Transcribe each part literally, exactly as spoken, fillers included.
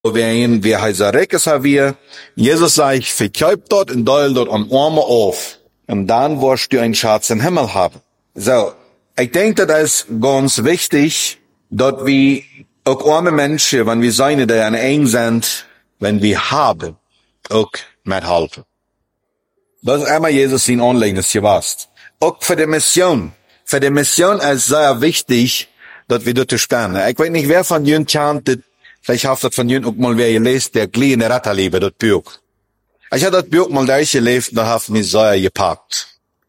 Wein, wie heißer Rekes haben wir. Jesus sagt, verkäuft dort und deul dort an Arme auf. Und dann wirst du einen Schatz im Himmel haben. So, ich denke, das ist ganz wichtig, dass wir auch arme Menschen, wenn wir seine, die an eng sind, wenn wir haben, auch mithelfen. Das ist einmal Jesus in Anliegen, das hier warst. Auch für die Mission. Für die Mission ist sehr wichtig, dass wir dort spenden. Ich weiß nicht, wer von Ihnen kennt, vielleicht habt ihr von Ihnen auch mal wer gelesen, der Glee in der Ratterliebe, das Buch. Ich habe das Buch mal durchgelesen, da hat mich sehr gepackt.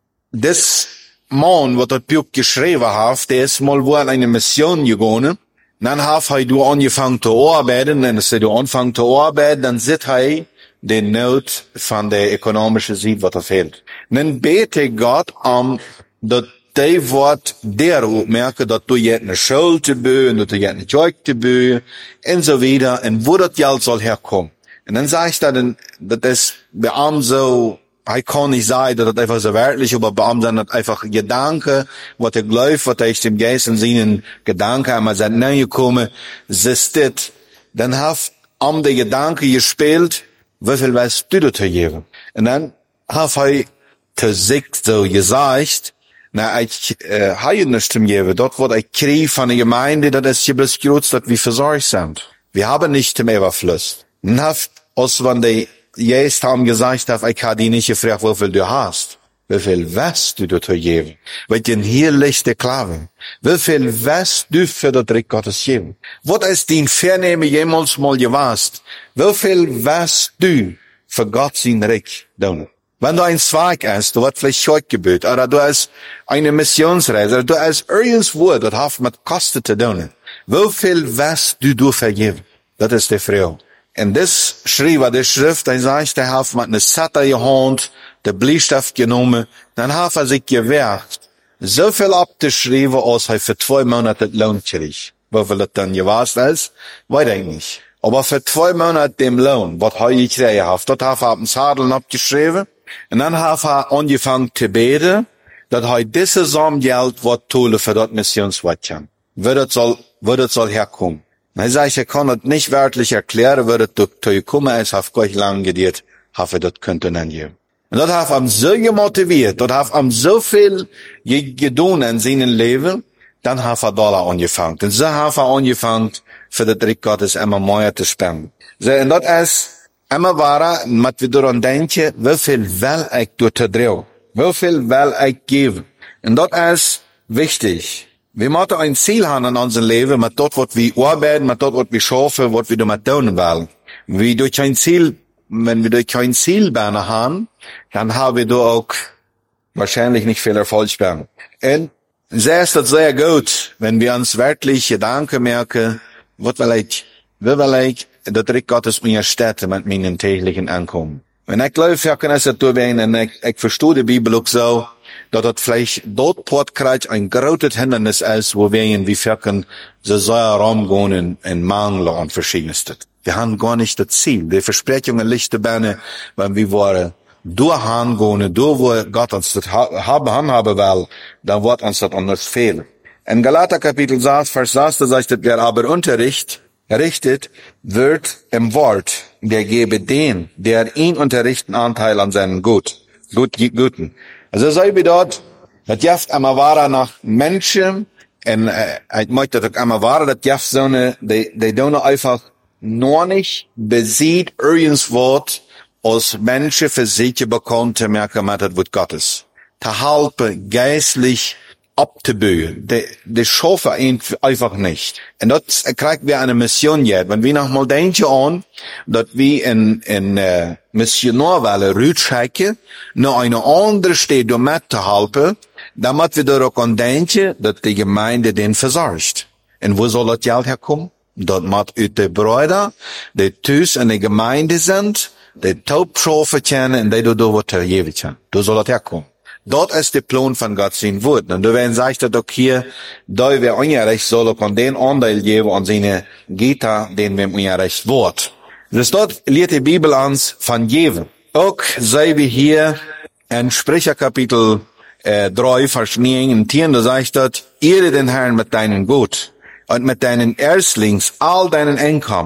Das Mann, was das Buch geschrieben hat, der ist mal wo an eine Mission gegangen. Dann hat er du angefangen zu arbeiten, und als er du anfangen zu arbeiten, dann sieht er die Not von der ökonomischen Seite, was er fehlt. Dann bete Gott um, dass die Wort der auch merken, dass du jetzt eine Schuld zu bü, dass du jetzt eine Zeug zu bü, und so weiter, und wo das Geld soll herkommen. Und dann sag ich dann, dass das bei ihm so, ich kann nicht sagen, dass das einfach so wörtlich, aber bei ihm sind das einfach Gedanken, was er glaubt, was er ist dem Geist in seinen Gedanken einmal sind näher gekommen, ist das. Dann hat ihm der Gedanke gespielt, wie viel weißt du da zu geben? Und dann hat er zu sich so gesagt, na, ich, äh, habe nicht zum geben. Dort wird ich krieg von der Gemeinde, das ist hier bloß groß, dass wir versorgt sind. Wir haben nicht zum Überfluss. Dann hat, als wenn die Jesus haben gesagt, dass ich habe die nicht gefragt, wie viel du hast. Wie viel weißt du da zu geben? Weil denn hier liegt der Klave. Wie viel weißt du für das Reich Gottes geben? Was ist dein Vernehme jemals mal gewasst? Wie viel weißt du für Gott sein Reich tun? Wenn du ein Zweig hast, du hast vielleicht Scheutgebet, oder du hast eine Missionsreise, oder du hast irgendwo, das hat mit Kosten zu tun. Wie viel weißt du du vergeben? Das ist die Frage. Und das schrieb er, die Schrift, er sagt, er hat mit einer Zettel gehand, der Bleistift genommen, dann hat er sich gewehrt, so viel abgeschrieben, als er für zwei Monate Lohn kriegt. Wie viel das dann gewesen ist, weiß ich nicht. Aber für zwei Monate dem Lohn, was er gekriegt hat, dort hat er auf den Zettel abgeschrieben, und dann hat er angefangen zu beten, dass er diese Sammengeld wird tun für das Missionswettchen. Wie das soll, wie das soll herkommen. Und er sagt, ich kann das nicht wörtlich erklären, wie das zu gekommen ist, hat gleich lang gedauert, hat er das könnte dann geben. Und das hat ihm so gemotiviert, das hat ihm so viel getan in seinem Leben, dann hat er Dollar angefangen. Und so hat er angefangen, für das Reich Gottes immer mehr zu spenden. So, und das ist, immer war, mit wir daran denken, wie viel will ich dort drehen? Wie viel will ich geben? Und das ist wichtig. Wir müssen ein Ziel haben in unserem Leben, mit dort, was wir arbeiten, mit dort, was wir schaffen, was wir damit tun wollen. Wir durch ein Ziel, wenn wir durch kein Ziel haben, dann haben wir da auch wahrscheinlich nicht viel Erfolg werden. Und sehr ist das sehr gut, wenn wir uns wirklich Gedanken merken, was will ich, wie will ich, das Reich Gottes mir Städte mit meinen täglichen Ankommen. Und ich glaube, ja, kann es dazu werden, und ich, ich verstehe die Bibel auch so, dass das vielleicht dort Portkreuz ein großes Hindernis ist, wo wir in wie können so sehr rumgehen in Mangel und Verschiedenes. Wir haben gar nicht das Ziel. Die Versprechungen lichten Beine, wenn wir wollen durchgehen, durch wo Gott uns das haben, haben will, dann wird uns das anders fehlen. In Galater Kapitel sechs, Vers sechs, da sagt, wer aber Unterricht richtet, wird im Wort, der gebe den, der ihn unterrichten, Anteil an seinem Gut, Gut, Guten. Also sei wie dort, das jaft einmal war nach Menschen, und äh, ich möchte das einmal war, das jaft so eine, die, die tun einfach nur nicht besieht irgendwo, als Menschen für sich bekommen, zu merken, man das Wort Gottes. Zu halten, geistlich abzubühen. Die, die schaffen ihn einfach nicht. Und das kriegt wir eine Mission jetzt. Wenn wir noch mal denken an, dass wir in, in, äh, Missionarwelle rütscheiken, noch eine andere Stelle mitzuhalten, damit wir daran denken, dass die Gemeinde den versorgt. Und wo soll das Geld herkommen? Dort muss die Brüder, die Tüß in der Gemeinde sind, die Taubschafe kennen, und die du da was geben können. Da soll das herkommen. Dort ist der Plan von Gott sein Wort. Und du werden sagt, dass auch hier, da wir Unrecht soll auch an den Anteil geben an seine Gita, den wir im Unrecht Wort. Das dort lehrt die Bibel uns von geben. Auch sei wir hier in Sprecher Kapitel äh, drei, Vers neun und zehn, da sagt dort, ehre den Herrn mit deinem Gut und mit deinen Erstlings all deinen Einkommen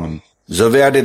so werde